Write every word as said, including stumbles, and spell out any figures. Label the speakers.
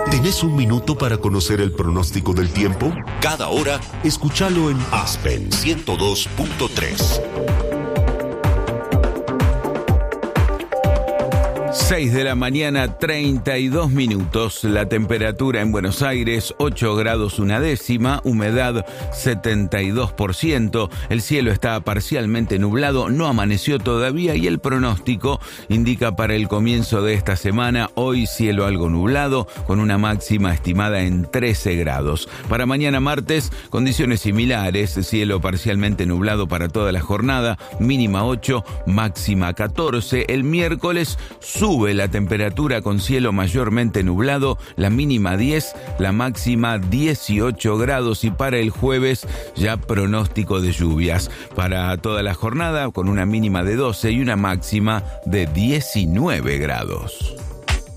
Speaker 1: ¿Tenés un minuto para conocer el pronóstico del tiempo? Cada hora, escúchalo en Aspen ciento dos punto tres.
Speaker 2: seis de la mañana, treinta y dos minutos. La temperatura en Buenos Aires, ocho grados una décima, humedad setenta y dos por ciento. El cielo está parcialmente nublado, no amaneció todavía y el pronóstico indica para el comienzo de esta semana, hoy cielo algo nublado, con una máxima estimada en trece grados. Para mañana martes, condiciones similares, cielo parcialmente nublado para toda la jornada, mínima ocho, máxima catorce. El miércoles sube la temperatura con cielo mayormente nublado, la mínima diez, la máxima dieciocho grados y para el jueves ya pronóstico de lluvias. Para toda la jornada con una mínima de doce y una máxima de diecinueve grados.